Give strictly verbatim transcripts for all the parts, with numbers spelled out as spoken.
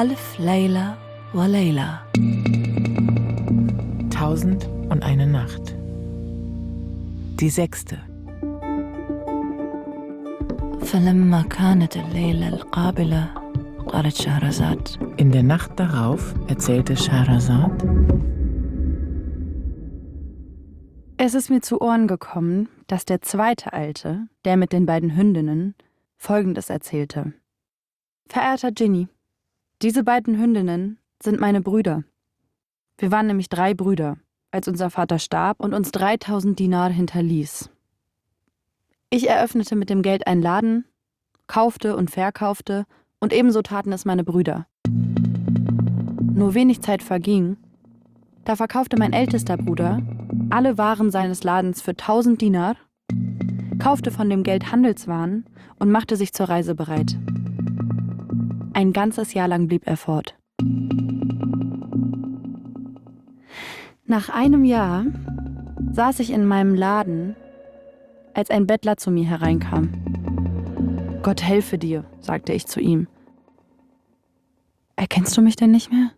ألف ليلة وليلة. Tausend und eine Nacht. Die sechste. فلما كانت الليلة القابلة قالت شهرزاد. In der Nacht darauf erzählte Scheherazad: Es ist mir zu Ohren gekommen, dass der zweite Alte, der mit den beiden Hündinnen, Folgendes erzählte. Verehrter Dschinni, diese beiden Hündinnen sind meine Brüder. Wir waren nämlich drei Brüder, als unser Vater starb und uns dreitausend Dinar hinterließ. Ich eröffnete mit dem Geld einen Laden, kaufte und verkaufte, und ebenso taten es meine Brüder. Nur wenig Zeit verging, da verkaufte mein ältester Bruder alle Waren seines Ladens für tausend Dinar, kaufte von dem Geld Handelswaren und machte sich zur Reise bereit. Ein ganzes Jahr lang blieb er fort. Nach einem Jahr saß ich in meinem Laden, als ein Bettler zu mir hereinkam. »Gott helfe dir«, sagte ich zu ihm. »Erkennst du mich denn nicht mehr?«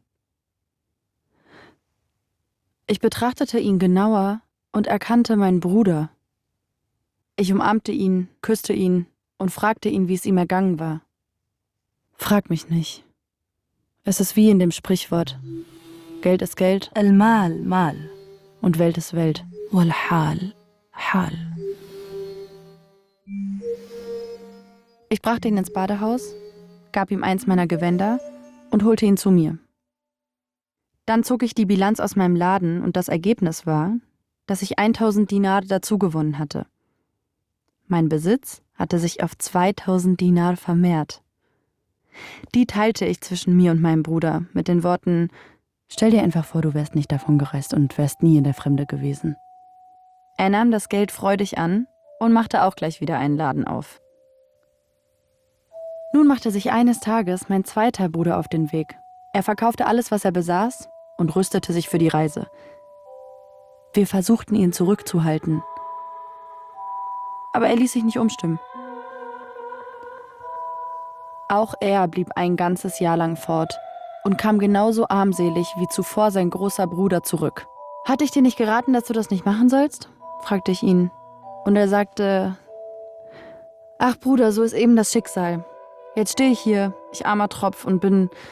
Ich betrachtete ihn genauer und erkannte meinen Bruder. Ich umarmte ihn, küsste ihn und fragte ihn, wie es ihm ergangen war. »Frag mich nicht. Es ist wie in dem Sprichwort. Geld ist Geld المال مال und Welt ist Welt. والحال حال. Ich brachte ihn ins Badehaus, gab ihm eins meiner Gewänder und holte ihn zu mir. Dann zog ich die Bilanz aus meinem Laden und das Ergebnis war, dass ich tausend Dinar dazugewonnen hatte. Mein Besitz hatte sich auf zweitausend Dinar vermehrt. Die teilte ich zwischen mir und meinem Bruder mit den Worten: Stell dir einfach vor, du wärst nicht davon gereist und wärst nie in der Fremde gewesen. Er nahm das Geld freudig an und machte auch gleich wieder einen Laden auf. Nun machte sich eines Tages mein zweiter Bruder auf den Weg. Er verkaufte alles, was er besaß, und rüstete sich für die Reise. Wir versuchten, ihn zurückzuhalten. Aber er ließ sich nicht umstimmen. Auch er blieb ein ganzes Jahr lang fort und kam genauso armselig wie zuvor sein großer Bruder zurück. »Hatte ich dir nicht geraten, dass du das nicht machen sollst?« fragte ich ihn. Und er sagte: »Ach Bruder, so ist eben das Schicksal. Jetzt stehe ich hier, ich armer Tropf, und bin